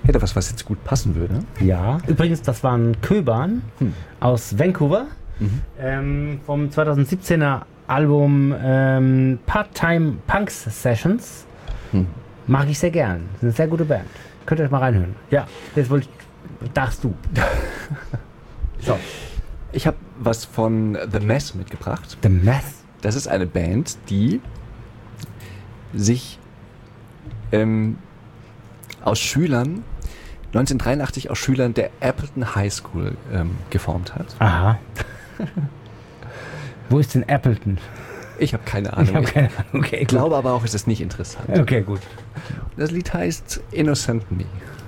hätte was jetzt gut passen würde. Ja, übrigens, das waren Köban aus Vancouver vom 2017er Album Part-Time Punks Sessions. Mag ich sehr gern. Das ist eine sehr gute Band. Könnt ihr euch mal reinhören. Ja, jetzt darfst du. So. Ich habe was von The Mess mitgebracht. The Mess? Das ist eine Band, die sich aus Schülern 1983 aus Schülern der Appleton High School geformt hat. Aha. Wo ist denn Appleton? Ich habe keine Ahnung. Ich habe keine Ahnung. Okay, ich glaube aber auch, es ist nicht interessant. Okay, gut. Das Lied heißt Innocent Me.